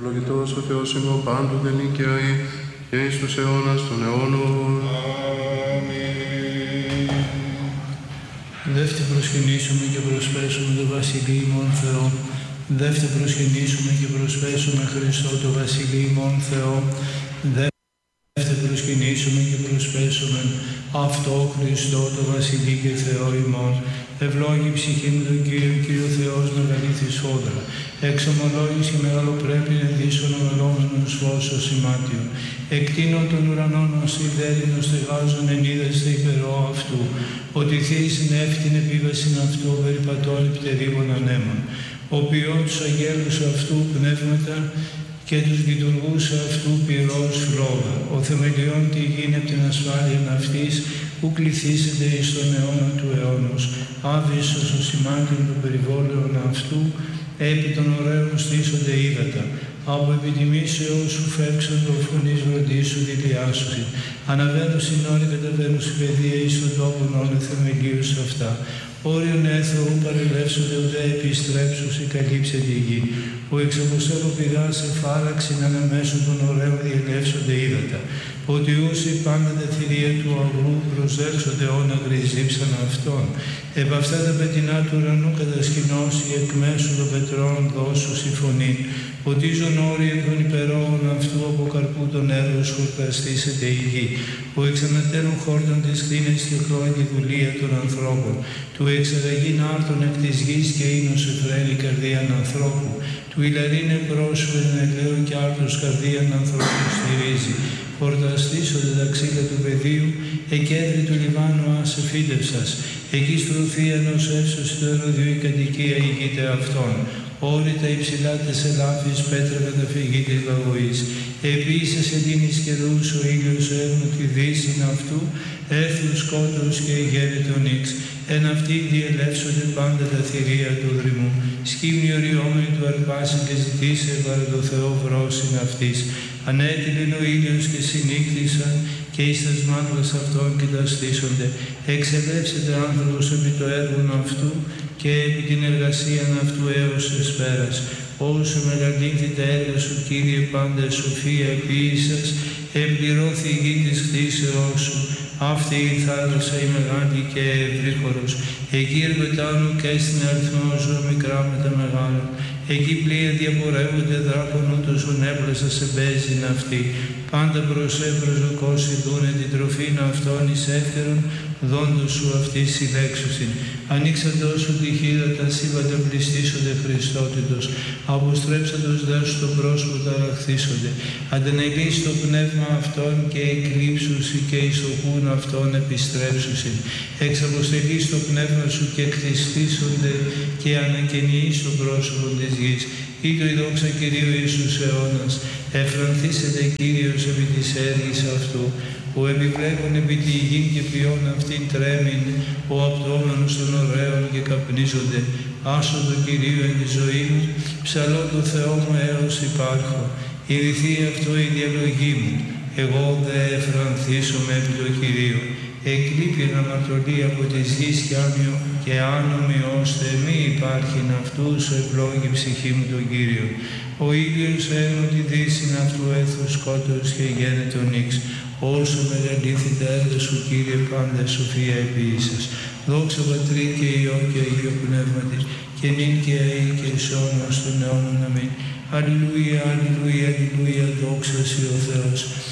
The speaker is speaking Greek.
Ευλογητός ο Θεός ημών πάντοτε νικαιαί και εις τους αιώνας των αιώνων. Αμήν. Δεύτε προσκυνήσουμε και προσπέσουμε το Βασιλείο ημών Θεό. Δεύτε προσκυνήσουμε και προσπέσουμε Χριστό το Βασιλείο ημών Θεό. Δεύτε προσκυνήσουμε και προσπέσουμε αυτό Χριστό το Βασιλείο και Θεό ημών. Ευλόγη ψυχή μου τον Κύριο, Κύριο Θεός μεγαλήθη σφόδρα. Εξομολόγηση και μεγαλοπρέπεια εδίσων ομελόμενος φως ως σημάτιο. Εκτείνω των ουρανών ως ιδέρινο στεγάζων εν είδαστε υπερό αυτού. Ότι θύσιν την επίβαση αυτού περιπατών επιτερίγων ανέμων. Ο ποιόν τους αγγέλους αυτού πνεύματα και τους λειτουργούς αυτού πυρός φλόγα. Ο θεμελιών τη γίνει από την ασφάλεια αυτής, που κληθήσετε εις τον αιώνα του αιώνος. Άβυσσος ο σημάτων των περιβόλαιων αυτού, επί των ωραίων στήσονται ύδατα. Από επιτιμήσεως σου φεύξονται ο φωνής βροντίσου δηλιάσουσι. Αναβαίνουν συνόροι, καταβαίνουν στην παιδεία εις τον τόπον όλων θεμελίους αυτά. Όριον έθω παρελεύσονται ουδέ επιστρέψους ή καλύψε τη γη. Που εξ αποστέλου πηγά σε φάραξιν αναμέσω των ωραίων διελεύσονται ύδατα. Ότι όσοι πάντα τα θηρία του αγρού προσέλξονται ώνα γριζύψαν αυτόν. Επ' αυτά τα πετεινά του ουρανού κατασκηνώσει εκ μέσου των πετρών δώσου συμφωνεί. Ότι ζων όροι εκ των υπερόων αυτού από καρπού των έργων χορταστήσεται η γη. Που εξανατέλουν χόρτων της κτίνες και χρόνια δουλεία των ανθρώπων. Του εξαγαγήν άρτων εκ της γης και ίνος εφραίνει καρδίαν ανθρώπου. Του ηλαρίνε πρόσωπο εν ελαίο και άρτος καρδίαν ανθρώπου στηρίζει. Χορταστήσονται τα ξύλα του πεδίου, εκέντρη του Λιβάνου άσε φύτευσας. Εκεί στροφή ενός εύσωση το ερωδιού η κατοικία ηγείται αυτών. Όρητα υψηλά τες ελάφιες πέτρα καταφυγή της βαγωής. Επίσης εντείνης καιρούς ο ήλιος έρνου τη δύσιν αυτού, έρθουν σκότος και γέρετο νύξ. Εν αυτοί διελεύσονται πάντα τα θηρία του δρυμού. Σκύμνη οριόμενη του αρπάσει και ζητήσε παρά το Θεό βρόσιν αυτής. Ανέτειλεν ο ήλιος και συνήχθησαν και εις τας μάτρας αυτών κοιταστήσονται. Εξελεύσεται άνθρωπος επί το έργον αυτού και επί την εργασία αυτού έως εσπέρας. Όσο μεγαλύνθη τα έργα σου, Κύριε, πάντα σοφία επίησας, εμπληρώθη η γη της χτίσεώς σου. Αυτή η θάλασσα η μεγάλη και ευρύχωρος. Εκεί εργοτάνου και στην αριθμό ζώα μικρά με τα μεγάλα. Εκεί πλοία διαπορεύονται δράκων ούτως ο νέπλασα σε μπέζιν αυτή. Πάντα προσδοκώσει δούνε την τροφήν αυτών εις εύτερον, δόντος σου αυτής συλλέξουσιν. Ανοίξαντος σου τη χείρα τα σύμπαντα πληστήσονται Χριστότητος. Αποστρέψαντος δε σου το πρόσωπο ταραχθήσονται. Αντανελείς το πνεύμα αυτών και εκλείψουσι και ισοχούν αυτών επιστρέψουσιν. Εξαποστελείς το πνεύμα σου και κτιστήσονται και ανακαινείς το πρόσωπο της γης. Ήτο η δόξα Κυρίου Ιησούς αιώνας. Εφρανθήσετε Κύριος επί της έργης αυτού, που επιβλέπουν επί τη γη και ποιόν αυτήν τρέμειν, ο απτώμενος των ωραίων και καπνίζονται. Άσο το Κυρίου εν τη ζωή μου, ψαλώ το Θεό μου έως υπάρχω. Ηρυθεί αυτό η διαλογή μου, εγώ δε εφρανθήσομαι επί το Κυρίου. Εκλείπει αμαρτωλή από της γης και άνομοι ώστε μη υπάρχειν αυτούς ο ευλόγη ψυχή μου τον Κύριο. Ο ήλιος ένω τη δύσιν αυτού έθου σκότος και γένετο νύξ. Όσο μεγαλήθη τα έργα σου, Κύριε, πάντα σοφία επίησας. Δόξα Πατρί και Υιό και Αγίο Πνεύματις, και νυν και αεί και εις αιώνας των αιώνων. Αμήν. Αλληλούια, αλληλούια, αλληλούια, δόξα σοι ο Θεός.